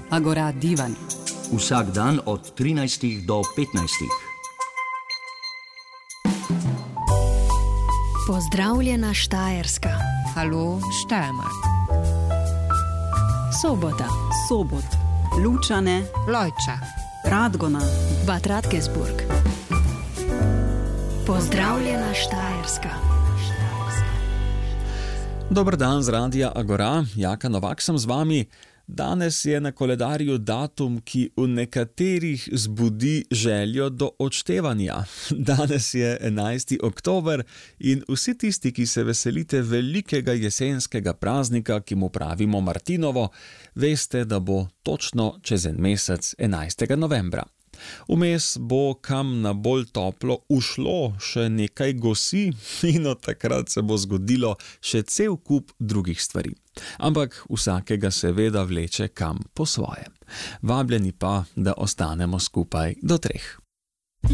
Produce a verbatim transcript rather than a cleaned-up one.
Agora divan. Vsak dan od trinajstih do petnajstih. Pozdravljena Štajerska. Halo Steiermark. Sobota. Sobot. Lučane. Lojča. Radgona. Bad Radkersburg. Pozdravljena Štajerska. Dober dan z Radia Agora, Jaka Novak sem z vami. Danes je na koledarju datum, ki v nekaterih zbudi željo do odštevanja. Danes je enajsti oktober in vsi tisti, ki se veselite velikega jesenskega praznika, ki mu pravimo Martinovo, veste, da bo točno čez en mesec, enajstega novembra. Vmes bo kam na bolj toplo ušlo še nekaj gosi in od takrat se bo zgodilo še cel kup drugih stvari. Ampak vsakega seveda vleče kam po svoje. Vabljeni pa, da ostanemo skupaj do treh.